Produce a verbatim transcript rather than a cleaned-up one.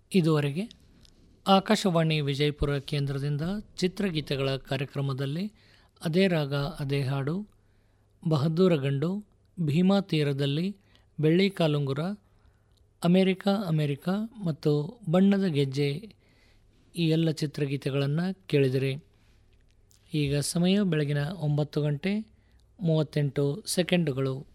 ಇದುವರೆಗೆ ಆಕಾಶವಾಣಿ ವಿಜಯಪುರ ಕೇಂದ್ರದಿಂದ ಚಿತ್ರಗೀತೆಗಳ ಕಾರ್ಯಕ್ರಮದಲ್ಲಿ ಅದೇ ರಾಗ ಅದೇ ಹಾಡು, ಬಹದ್ದೂರ ಗಂಡು, ಭೀಮಾ ತೀರದಲ್ಲಿ, ಬೆಳ್ಳಿ ಕಾಲುಂಗುರ, ಅಮೇರಿಕಾ ಅಮೇರಿಕಾ ಮತ್ತು ಬಣ್ಣದ ಗೆಜ್ಜೆ ಈ ಎಲ್ಲ ಚಿತ್ರಗೀತೆಗಳನ್ನು ಕೇಳಿದಿರಿ. ಈಗ ಸಮಯ ಬೆಳಗಿನ ಒಂಬತ್ತು ಗಂಟೆ ಮೂವತ್ತೆಂಟು ಸೆಕೆಂಡುಗಳು.